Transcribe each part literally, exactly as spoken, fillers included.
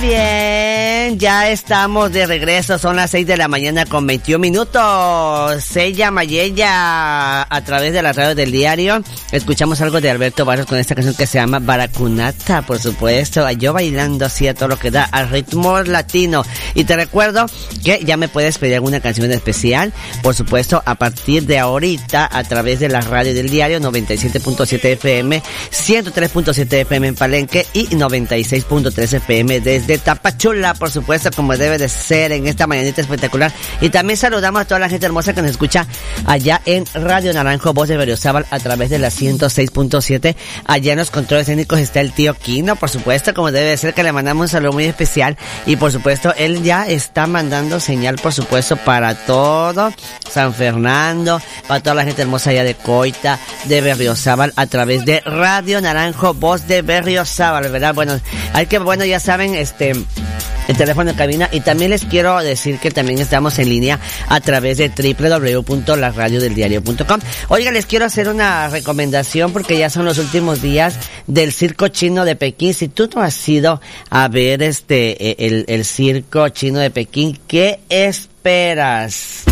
bien, ya estamos de regreso, son las seis de la mañana con veintiún minutos. Sella Mayella, a través de la radio del diario, escuchamos algo de Alberto Barros con esta canción que se llama Baracunata, por supuesto, yo bailando así a todo lo que da, al ritmo latino. Y te recuerdo que ya me puedes pedir alguna canción especial, por supuesto, a partir de ahorita, a través de la radio del diario, noventa y siete punto siete F M, ciento tres punto siete F M en Palenque y noventa y seis punto tres F M desde Tapachula, por supuesto, como debe de ser en esta mañanita espectacular. Y también saludamos a toda la gente hermosa que nos escucha allá en Radio Naranjo, voz de Berriozábal, a través de la ciento seis punto siete. Allá en los controles técnicos está el tío Quino, por supuesto, como debe de ser, que le mandamos un saludo muy especial. Y por supuesto, él ya está mandando señal, por supuesto, para todo San Fernando, para toda la gente hermosa allá de Coita, de Berriozábal, a través de Radio Naranjo, voz de Berriozábal, ¿verdad? Bueno, hay que, bueno, ya saben, este, el teléfono de cabina. Y también les quiero decir que también estamos en línea a través de doble u doble u doble u punto la radio del diario punto com. Oiga, les quiero hacer una recomendación porque ya son los últimos días del circo chino de Pekín. Si tú no has ido a ver este, el, el circo chino de Pekín, ¿qué esperas?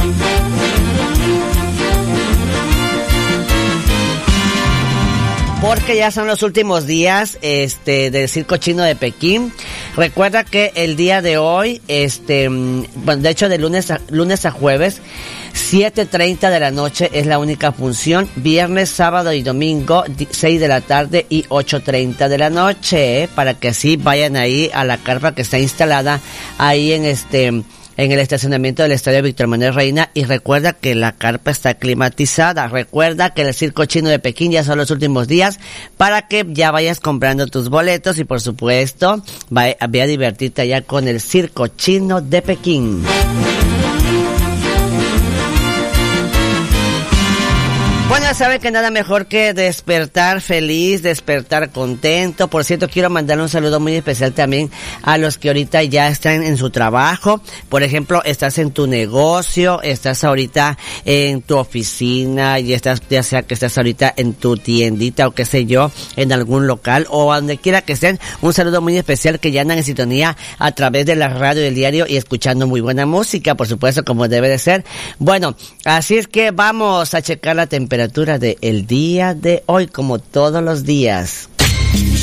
Porque ya son los últimos días este del circo chino de Pekín. Recuerda que el día de hoy, este, bueno, de hecho de lunes a, lunes a jueves, siete treinta de la noche es la única función. Viernes, sábado y domingo, seis de la tarde y ocho treinta de la noche, ¿eh? Para que así vayan ahí a la carpa que está instalada ahí en este... en el estacionamiento del Estadio Víctor Manuel Reina. Y recuerda que la carpa está climatizada. Recuerda que el circo chino de Pekín ya son los últimos días para que ya vayas comprando tus boletos y por supuesto ve a divertirte allá con el circo chino de Pekín. Bueno, ya saben que nada mejor que despertar feliz, despertar contento. Por cierto, quiero mandarle un saludo muy especial también a los que ahorita ya están en su trabajo. Por ejemplo, estás en tu negocio, estás ahorita en tu oficina, y estás, ya sea que estás ahorita en tu tiendita o qué sé yo, en algún local o donde quiera que estén. Un saludo muy especial, que ya andan en sintonía a través de la radio del diario y escuchando muy buena música, por supuesto, como debe de ser. Bueno, así es que vamos a checar la temperatura de el día de hoy, como todos los días.